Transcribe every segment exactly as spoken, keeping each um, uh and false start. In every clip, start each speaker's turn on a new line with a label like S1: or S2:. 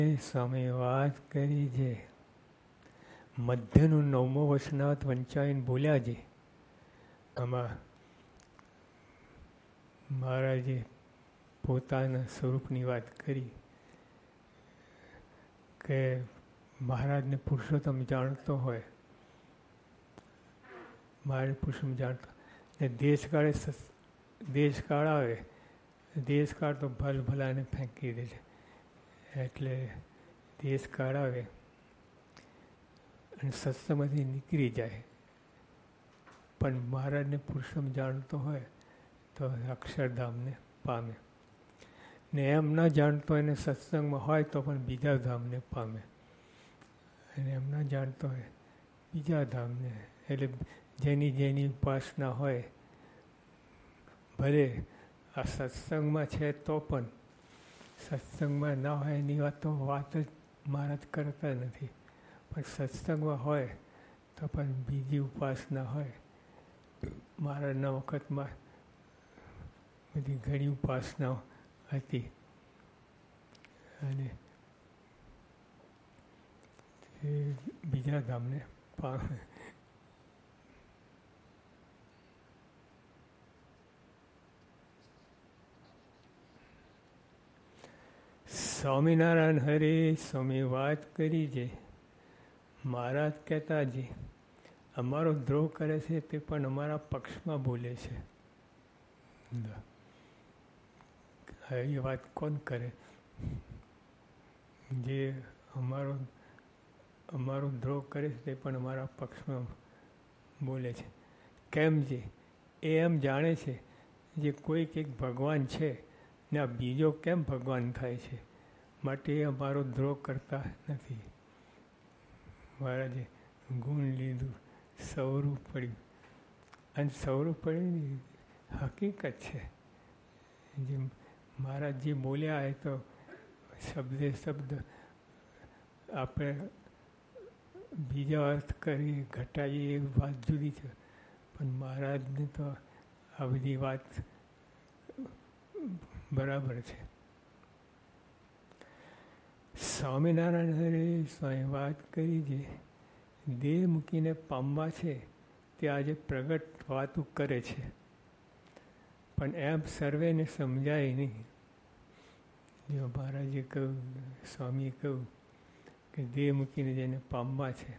S1: સ્વામી વાત કરી છે. મધ્યનું નવમો વચનાવત વંચાઈને બોલ્યા છે. આમાં મહારાજે પોતાના સ્વરૂપની વાત કરી કે મહારાજને પુરુષોત્તમ જાણતો હોય, મહારાજ પુરુષોત્તમ જાણતો ને દેશકાળે દેશકાળ આવે, દેશકાળ તો ભલ ભલાને ફેંકી દે છે. એટલે દેશકાળ આવે અને સત્સંગમાંથી નીકળી જાય, પણ મહારાજને પુરુષોત્તમ જાણતો હોય તો અક્ષરધામને પામે, ને એમ ન જાણતો એને સત્સંગમાં હોય તો પણ બીજા ધામને પામે, અને એમ ન જાણતો હોય બીજા ધામને. એટલે જેની જેની ઉપાસના હોય, ભલે આ સત્સંગમાં છે તો પણ સત્સંગમાં ના હોય એની વાત તો વાત જ મહારાજ કરતા નથી, પણ સત્સંગમાં હોય તો પણ બીજી ઉપાસના હોય. મહારાજના વખતમાં બધી ઘણી ઉપાસનાઓ હતી અને એ બીજા ધામને પામે. સ્વામિનારાયણ હરે સ્વામી વાત કરી છે. મહારાજ કહેતા છે અમારો દ્રોહ કરે છે તે પણ અમારા પક્ષમાં બોલે છે. એ વાત કોણ કરે? જે અમારો અમારો દ્રોહ કરે છે તે પણ અમારા પક્ષમાં બોલે છે. કેમ છે? એ એમ જાણે છે જે કોઈક એક ભગવાન છે ને આ બીજો કેમ ભગવાન થાય છે, માટે એ અમારો દ્રોહ કરતા નથી. મહારાજે ગુણ લીધું, સવરું પડ્યું, અને સવરું પડ્યું હકીકત છે. જે મહારાજ જે બોલ્યા એ તો શબ્દે શબ્દ આપણે બીજા અર્થ કરી ઘટાઈએ એ વાત જુદી છે, પણ મહારાજને તો આ બધી વાત બરાબર છે. સ્વામિનારાયણ હરે સ્વામી વાત કરી છે. દેહ મૂકીને પામવા છે તે આજે પ્રગટ વાતું કરે છે, પણ એમ સર્વેને સમજાય નહીં. જો મહારાજે કહ્યું, સ્વામીએ કહ્યું કે દેહ મૂકીને જેને પામવા છે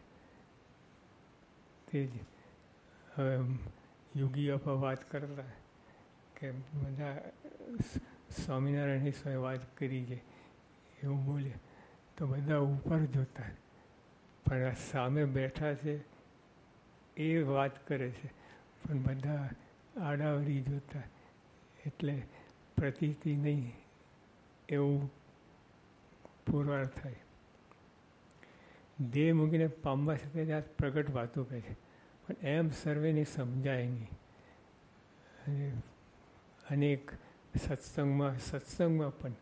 S1: તે જ. હવે યોગીઓ પર વાત કરતા કે બધા સ્વામિનારાયણ સ્વામી વાત કરી છે એવું બોલે તો બધા ઉપર જોતા, પણ આ સામે બેઠા છે એ વાત કરે છે પણ બધા આડાવડી જોતા, એટલે પ્રતીતિ નહીં એવું પુરવાર થાય. દેહ મૂકીને પામવા છે તે આ પ્રગટ વાતો કહે છે, પણ એમ સર્વેને સમજાય નહીં. અને અનેક સત્સંગમાં સત્સંગમાં પણ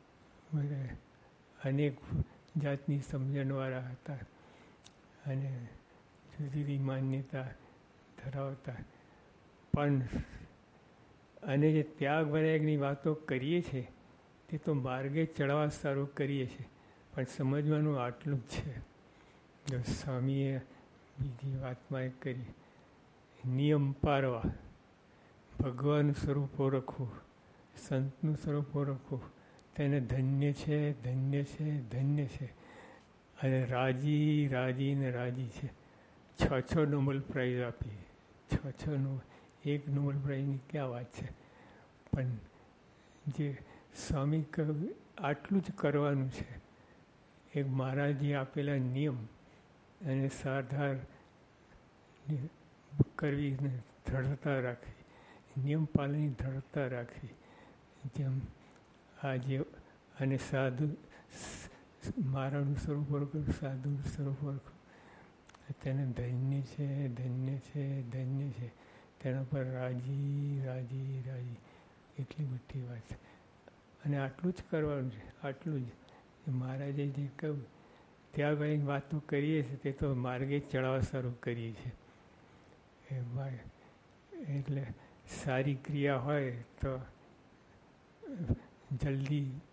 S1: અનેક જાતની સમજણવાળા હતા અને જુદી જુદી માન્યતા ધરાવતા, પણ અને જે ત્યાગ વૈરાગની વાતો કરીએ છીએ તે તો માર્ગે ચડવા સારું કરીએ છીએ, પણ સમજવાનું આટલું જ છે. જો સ્વામીએ બીજી વાતમાં એ કરી નિયમ પારવા, ભગવાનનું સ્વરૂપ ઓળખવું, સંતનું સ્વરૂપ ઓળખવું, તેને ધન્ય છે, ધન્ય છે, ધન્ય છે, અને રાજી રાજી ને રાજી છે. છ છ નોબલ પ્રાઇઝ આપી, છ છ નો એક નોબલ પ્રાઇઝની ક્યાં વાત છે, પણ જે સ્વામી કહ્યું આટલું જ કરવાનું છે. એક મહારાજે આપેલા નિયમ અને સાધાર કરવીને દ્રઢતા રાખવી, નિયમ પાલનની દ્રઢતા રાખવી. જેમ આજે અને સાધુ મારાનું સ્વરૂપ ઓળખું, સાધુનું સ્વરૂપ ઓળખું, તેને ધન્ય છે, ધન્ય છે, ધન્ય છે, તેના પર રાજી રાજી રાજી, એટલી બધી વાત છે. અને આટલું જ કરવાનું છે, આટલું જ. મહારાજે જે કહ્યું ત્યાં આગળ વાતો કરીએ છીએ તે તો માર્ગે ચડાવવા સારું કરીએ છીએ. એ ભાઈ એટલે સારી ક્રિયા હોય તો જલ્દી